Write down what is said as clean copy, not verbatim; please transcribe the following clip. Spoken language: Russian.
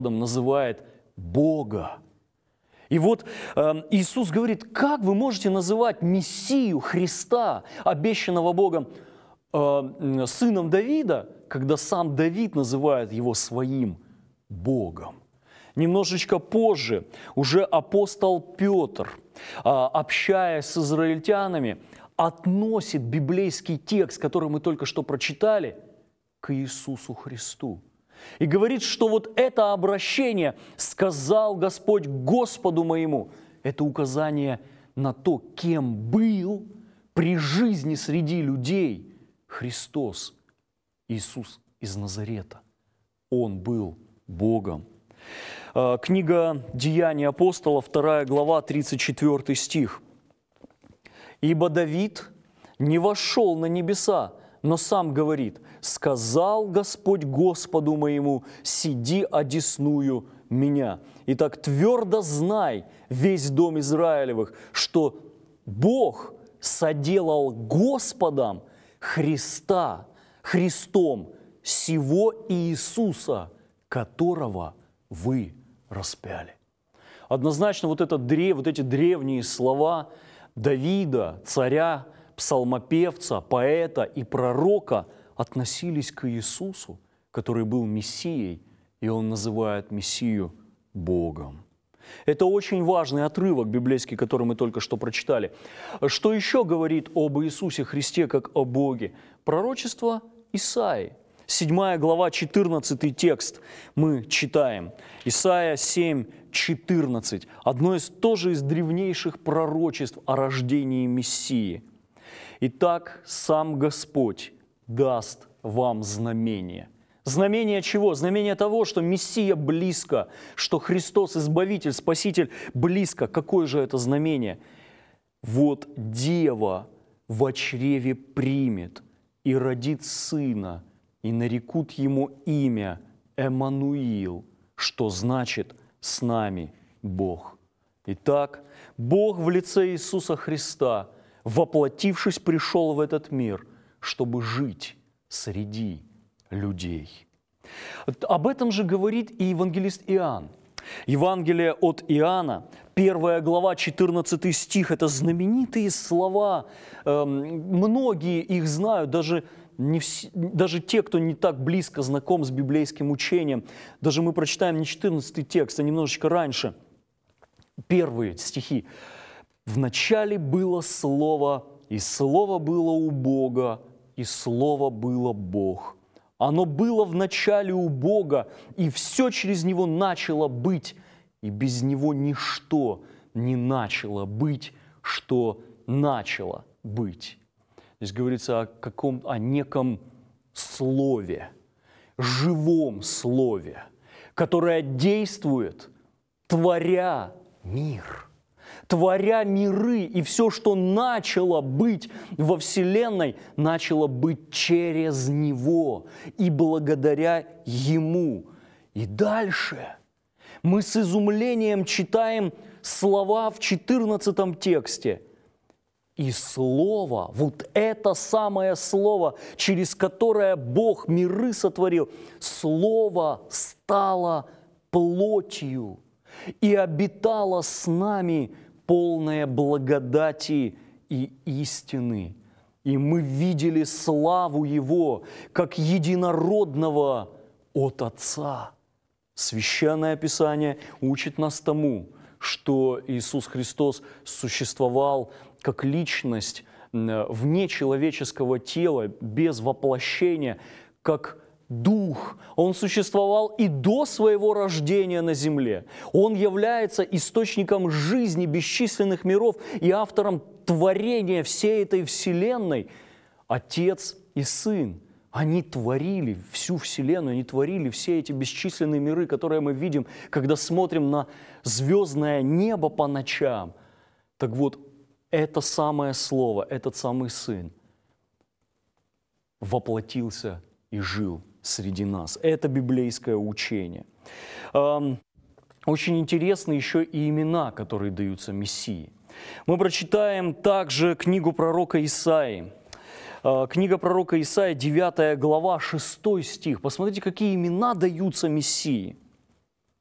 называет Бога. И вот Иисус говорит, как вы можете называть Мессию Христа, обещанного Богом, сыном Давида, когда сам Давид называет его своим Богом. Немножечко позже уже апостол Петр, общаясь с израильтянами, относит библейский текст, который мы только что прочитали, к Иисусу Христу. И говорит, что вот это обращение «сказал Господь Господу моему» – это указание на то, кем был при жизни среди людей Христос, Иисус из Назарета. Он был Богом. Книга «Деяния апостолов», 2 глава, 34 стих. «Ибо Давид не вошел на небеса, но сам говорит, сказал Господь Господу моему, сиди одесную меня. Итак, твердо знай, весь дом Израилевых, что Бог соделал Господом Христом сего Иисуса, которого вы распяли». Однозначно вот эти древние слова Давида, царя, псалмопевца, поэта и пророка относились к Иисусу, который был Мессией, и он называет Мессию Богом. Это очень важный отрывок библейский, который мы только что прочитали. Что еще говорит об Иисусе Христе как о Боге? Пророчество Исаии. 7 глава, 14 текст мы читаем. Исайя 7, 14. Одно тоже из древнейших пророчеств о рождении Мессии. «Итак, сам Господь даст вам знамение». Знамение чего? Знамение того, что Мессия близко, что Христос, Избавитель, Спаситель близко. Какое же это знамение? «Вот дева во чреве примет и родит сына, и нарекут ему имя Эммануил», что значит «с нами Бог». Итак, Бог в лице Иисуса Христа, воплотившись, пришел в этот мир, чтобы жить среди людей. Об этом же говорит и евангелист Иоанн. Евангелие от Иоанна, 1 глава, 14 стих, это знаменитые слова, многие их знают, даже те, кто не так близко знаком с библейским учением. Даже мы прочитаем не 14 текст, а немножечко раньше, первые стихи. «Вначале было Слово, и Слово было у Бога, и Слово было Бог. Оно было в начале у Бога, и все через Него начало быть, и без Него ничто не начало быть, что начало быть». Здесь говорится о неком Слове, живом Слове, которое действует, творя мир. Творя миры, и все, что начало быть во Вселенной, начало быть через Него и благодаря Ему. И дальше мы с изумлением читаем слова в 14 тексте. И Слово, вот это самое Слово, через которое Бог миры сотворил, Слово стало плотью и обитало с нами, полное благодати и истины. И мы видели славу Его, как единородного от Отца. Священное Писание учит нас тому, что Иисус Христос существовал как личность вне человеческого тела, без воплощения, как Дух. Он существовал и до своего рождения на земле. Он является источником жизни бесчисленных миров и автором творения всей этой вселенной. Отец и Сын. Они творили всю вселенную, они творили все эти бесчисленные миры, которые мы видим, когда смотрим на звездное небо по ночам. Так вот, это самое Слово, этот самый Сын воплотился и жил среди нас. Это библейское учение. Очень интересны еще и имена, которые даются Мессии. Мы прочитаем также книгу пророка Исаии. Книга пророка Исаии, 9 глава, 6 стих. Посмотрите, какие имена даются Мессии.